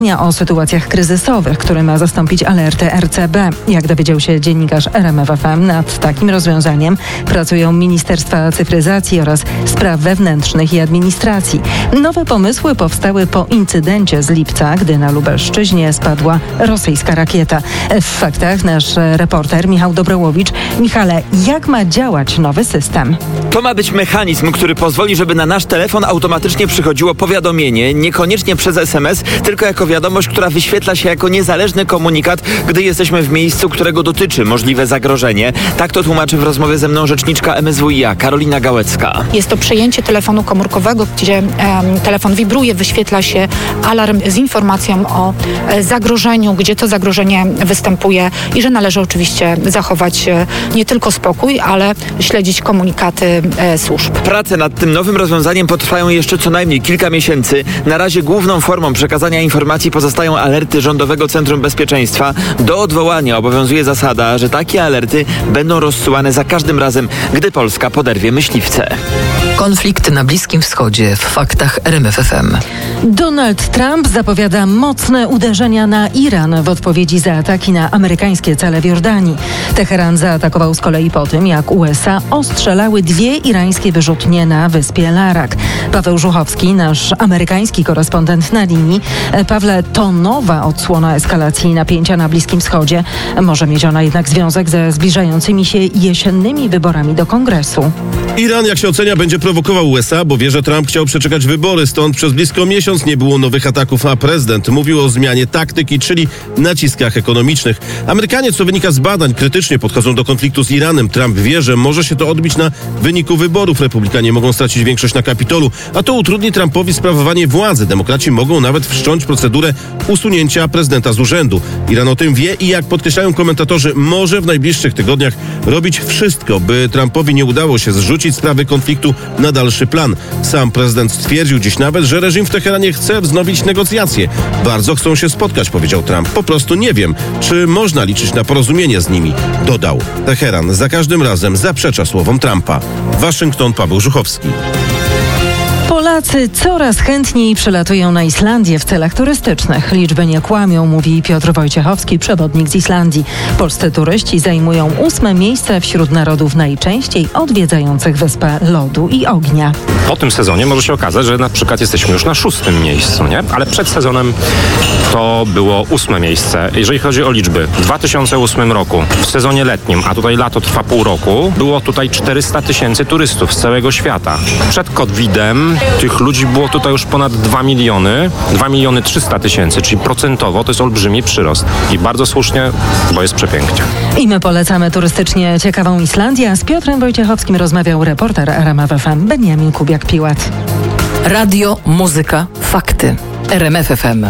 O sytuacjach kryzysowych, które ma zastąpić alerty RCB. Jak dowiedział się dziennikarz RMF FM, nad takim rozwiązaniem pracują Ministerstwa Cyfryzacji oraz Spraw Wewnętrznych i Administracji. Nowe pomysły powstały po incydencie z lipca, gdy na Lubelszczyźnie spadła rosyjska rakieta. W faktach nasz reporter Michał Dobrołowicz. Michale, jak ma działać nowy system? To ma być mechanizm, który pozwoli, żeby na nasz telefon automatycznie przychodziło powiadomienie, niekoniecznie przez SMS, tylko jako wiadomość, która wyświetla się jako niezależny komunikat, gdy jesteśmy w miejscu, którego dotyczy możliwe zagrożenie. Tak to tłumaczy w rozmowie ze mną rzeczniczka MSWiA Karolina Gałecka. Jest to przejęcie telefonu komórkowego, gdzie telefon wibruje, wyświetla się alarm z informacją o zagrożeniu, gdzie to zagrożenie występuje i że należy oczywiście zachować nie tylko spokój, ale śledzić komunikaty służb. Prace nad tym nowym rozwiązaniem potrwają jeszcze co najmniej kilka miesięcy. Na razie główną formą przekazania informacji pozostają alerty Rządowego Centrum Bezpieczeństwa. Do odwołania obowiązuje zasada, że takie alerty będą rozsyłane za każdym razem, gdy Polska poderwie myśliwce. Konflikt na Bliskim Wschodzie w faktach RMF FM. Donald Trump zapowiada mocne uderzenia na Iran w odpowiedzi za ataki na amerykańskie cele w Jordanii. Teheran zaatakował z kolei po tym, jak USA ostrzelały 2 irańskie wyrzutnie na wyspie Larak. Paweł Żuchowski, nasz amerykański korespondent na linii. Pawle, to nowa odsłona eskalacji napięcia na Bliskim Wschodzie. Może mieć ona jednak związek ze zbliżającymi się jesiennymi wyborami do Kongresu. Iran, jak się ocenia, będzie prowokował USA, bo wie, że Trump chciał przeczekać wybory, stąd przez blisko miesiąc nie było nowych ataków, a prezydent mówił o zmianie taktyki, czyli naciskach ekonomicznych. Amerykanie, co wynika z badań, krytycznie podchodzą do konfliktu z Iranem. Trump wie, że może się to odbić na wyniku wyborów. Republikanie mogą stracić większość na Kapitolu, a to utrudni Trumpowi sprawowanie władzy. Demokraci mogą nawet wszcząć procedurę usunięcia prezydenta z urzędu. Iran o tym wie i, jak podkreślają komentatorzy, może w najbliższych tygodniach robić wszystko, by Trumpowi nie udało się zrzucić sprawy konfliktu na dalszy plan. Sam prezydent stwierdził dziś nawet, że reżim w Teheranie chce wznowić negocjacje. Bardzo chcą się spotkać, powiedział Trump. Po prostu nie wiem, czy można liczyć na porozumienie z nimi, dodał. Teheran za każdym razem zaprzecza słowom Trumpa. Waszyngton, Paweł Żuchowski. Polacy coraz chętniej przylatują na Islandię w celach turystycznych. Liczby nie kłamią, mówi Piotr Wojciechowski, przewodnik z Islandii. Polscy turyści zajmują 8. miejsce wśród narodów najczęściej odwiedzających Wyspę Lodu i Ognia. Po tym sezonie może się okazać, że na przykład jesteśmy już na 6. miejscu, nie? Ale przed sezonem to było 8. miejsce. Jeżeli chodzi o liczby, w 2008 roku, w sezonie letnim, a tutaj lato trwa pół roku, było tutaj 400 000 turystów z całego świata. Przed COVID-em tych ludzi było tutaj już ponad 2 300 000, czyli procentowo to jest olbrzymi przyrost. I bardzo słusznie, bo jest przepięknie. I my polecamy turystycznie ciekawą Islandię. Z Piotrem Wojciechowskim rozmawiał reporter RMF FM Beniamin Kubiak-Piłat. Radio, muzyka, fakty. RMF FM.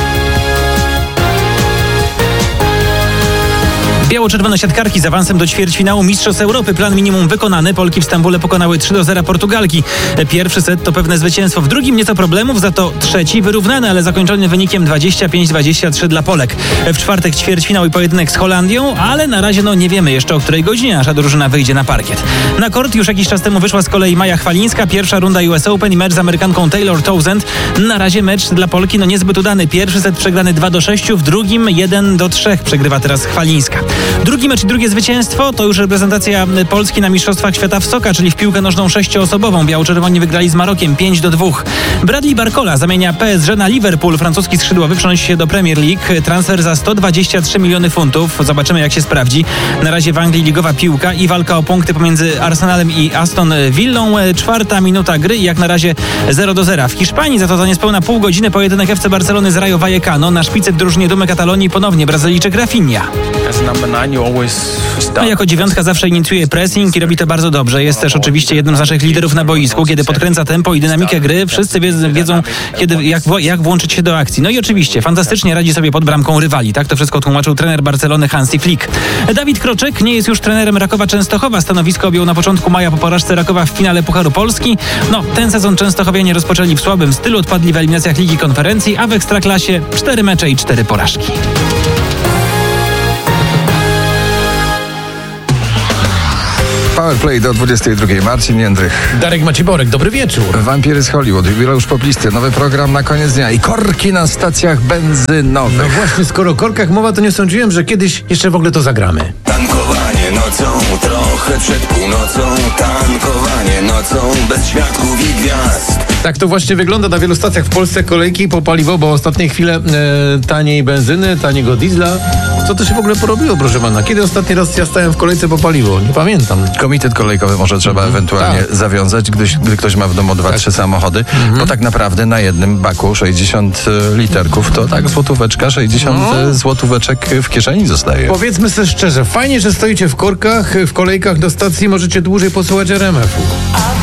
Biało-czerwone siatkarki z awansem do ćwierćfinału Mistrzostw Europy. Plan minimum wykonany. Polki w Stambule pokonały 3-0 Portugalki. Pierwszy set to pewne zwycięstwo. W drugim nieco problemów, za to trzeci wyrównany, ale zakończony wynikiem 25-23 dla Polek. W czwartek ćwierćfinał i pojedynek z Holandią, ale na razie nie wiemy jeszcze, o której godzinie nasza drużyna wyjdzie na parkiet. Na kort już jakiś czas temu wyszła z kolei Maja Chwalińska. Pierwsza runda US Open i mecz z Amerykanką Taylor Townsend. Na razie mecz dla Polki niezbyt udany. Pierwszy set przegrany 2-6, w drugim 1-3. Przegrywa teraz Chwalińska. Drugi mecz i drugie zwycięstwo to już reprezentacja Polski na Mistrzostwach Świata w Soka, czyli w piłkę nożną 6-osobową. Biało-czerwoni wygrali z Marokiem 5-2. Bradley Barcola zamienia PSG na Liverpool. Francuski skrzydłowy przenosi się do Premier League. Transfer za 123 miliony funtów. Zobaczymy, jak się sprawdzi. Na razie w Anglii ligowa piłka i walka o punkty pomiędzy Arsenalem i Aston Villą. 4. minuta gry i jak na razie 0-0. W Hiszpanii za niespełna pół godziny pojedynek FC Barcelony z Rayo Vallecano. Na szpicy w drużynie Dumy Katalonii ponownie Brazylijczyk Rafinha. A jako dziewiątka zawsze inicjuje pressing i robi to bardzo dobrze. Jest też oczywiście jednym z naszych liderów na boisku. Kiedy podkręca tempo i dynamikę gry, wszyscy wiedzą jak włączyć się do akcji. No i oczywiście fantastycznie radzi sobie pod bramką rywali. Tak to wszystko tłumaczył trener Barcelony Hansi Flick. Dawid Kroczek nie jest już trenerem Rakowa Częstochowa. Stanowisko objął na początku maja po porażce Rakowa w finale Pucharu Polski. Ten sezon Częstochowianie rozpoczęli w słabym stylu, odpadli w eliminacjach Ligi Konferencji, a w Ekstraklasie 4 mecze i 4 porażki. Powerplay do 22. Marcin Jędrych. Darek Maciborek, dobry wieczór. Wampiry z Hollywood, jubileusz poplisty, nowy program na koniec dnia i korki na stacjach benzynowych. No właśnie, skoro o korkach mowa, to nie sądziłem, że kiedyś jeszcze w ogóle to zagramy. Tankowanie nocą, trochę przed północą. Tankowanie nocą, bez światłów i gwiazd. Tak to właśnie wygląda na wielu stacjach w Polsce, kolejki po paliwo, bo ostatnie chwile taniej benzyny, taniego diesla. Co to się w ogóle porobiło, proszę pana? Kiedy ostatni raz ja stałem w kolejce po paliwo? Nie pamiętam. Komitet kolejkowy może trzeba ewentualnie zawiązać, gdy ktoś ma w domu 2-3 samochody, bo tak naprawdę na jednym baku 60 literków to tak złotóweczka, 60 złotóweczek w kieszeni zostaje. Powiedzmy sobie szczerze, fajnie, że stoicie w korkach, w kolejkach do stacji, możecie dłużej posłuchać RMF-u.